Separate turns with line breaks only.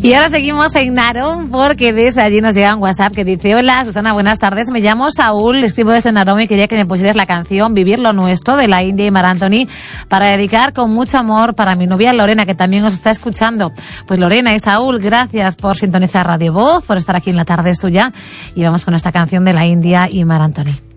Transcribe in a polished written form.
Y ahora seguimos en Narón porque desde allí nos llega un WhatsApp que dice: hola Susana, buenas tardes, me llamo Saúl, escribo desde Narón y quería que me pusieras la canción Vivir lo Nuestro de la India y Mar Anthony para dedicar con mucho amor para mi novia Lorena, que también os está escuchando. Pues Lorena y Saúl, gracias por sintonizar Radio Voz, por estar aquí en La Tarde es Tuya, y vamos con esta canción de la India y Mar Anthony.